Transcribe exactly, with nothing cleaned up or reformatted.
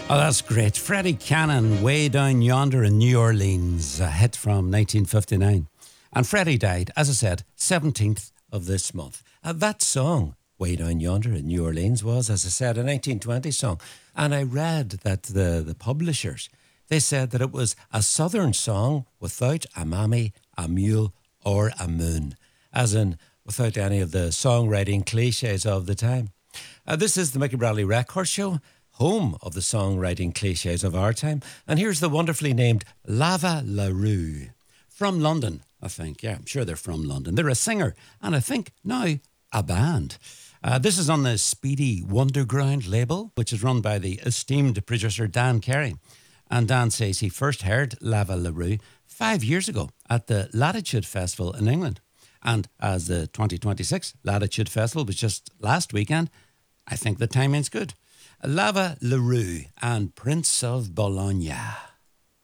Oh, that's great. Freddie Cannon, Way Down Yonder in New Orleans, a hit from nineteen fifty-nine. And Freddie died, as I said, seventeenth of this month. Uh, that song, Way Down Yonder in New Orleans, was, as I said, a nineteen twenty song. And I read that the, the publishers, they said that it was a southern song without a mammy, a mule, or a moon. As in, without any of the songwriting cliches of the time. Uh, this is the Mickey Bradley Record Show, home of the songwriting cliches of our time. And here's the wonderfully named Lava LaRue. From London, I think. Yeah, I'm sure they're from London. They're a singer and I think now a band. Uh, this is on the Speedy Wonderground label, which is run by the esteemed producer Dan Carey. And Dan says he first heard Lava LaRue five years ago at the Latitude Festival in England. And as the twenty twenty-six Latitude Festival was just last weekend, I think the timing's good. Lava LaRue and Prince of Bologna.